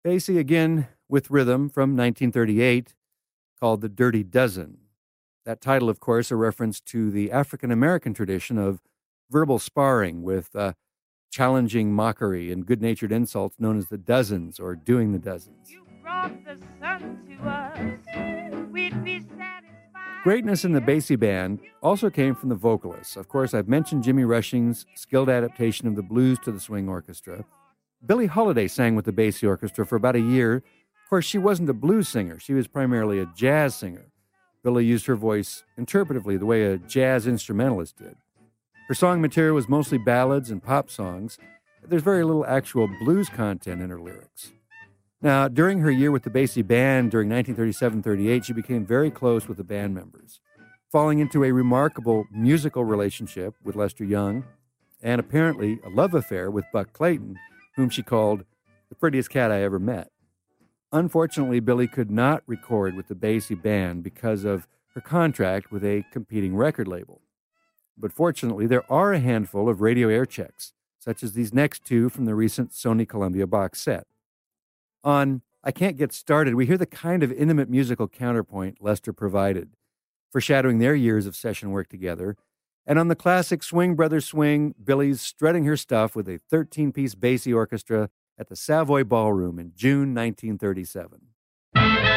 Basie again with rhythm from 1938 called The Dirty Dozen. That title, of course, a reference to the African-American tradition of verbal sparring with challenging mockery and good-natured insults known as the dozens or doing the dozens. You brought the sun to us. We'd be satisfied. Greatness in the Basie Band also came from the vocalists. Of course, I've mentioned Jimmy Rushing's skilled adaptation of the blues to the swing orchestra. Billie Holiday sang with the Basie Orchestra for about a year. Of course, she wasn't a blues singer. She was primarily a jazz singer. Billie used her voice interpretively the way a jazz instrumentalist did. Her song material was mostly ballads and pop songs. There's very little actual blues content in her lyrics. Now, during her year with the Basie Band during 1937-38, she became very close with the band members, falling into a remarkable musical relationship with Lester Young and apparently a love affair with Buck Clayton, whom she called the prettiest cat I ever met. Unfortunately, Billie could not record with the Basie Band because of her contract with a competing record label. But fortunately, there are a handful of radio air checks, such as these next two from the recent Sony Columbia box set. On I Can't Get Started, we hear the kind of intimate musical counterpoint Lester provided, foreshadowing their years of session work together. And on the classic Swing Brothers Swing, Billie's strutting her stuff with a 13-piece Basie orchestra at the Savoy Ballroom in June 1937.